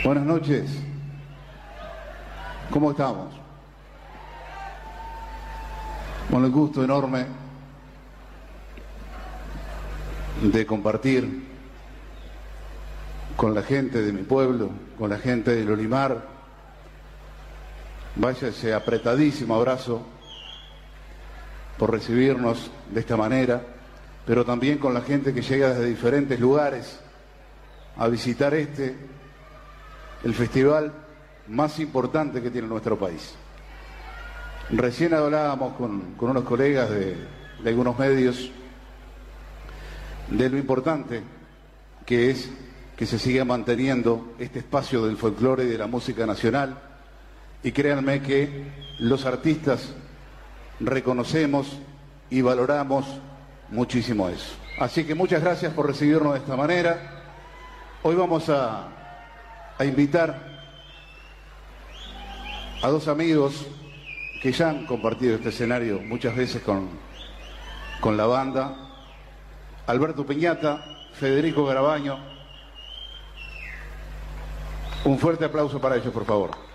Buenas noches. ¿Cómo estamos? Con el gusto enorme de compartir con la gente de mi pueblo, con la gente del Olimar. Vaya ese apretadísimo abrazo por recibirnos de esta manera, pero también con la gente que llega desde diferentes lugares a visitar el festival más importante que tiene nuestro país. Recién hablábamos con unos colegas de algunos medios de lo importante que es que se siga manteniendo este espacio del folclore y de la música nacional, y créanme que los artistas reconocemos y valoramos muchísimo eso. Así que muchas gracias por recibirnos de esta manera. Hoy vamos a invitar a dos amigos que ya han compartido este escenario muchas veces con la banda: Alberto Piñata, Federico Garabaño. Un fuerte aplauso para ellos, por favor.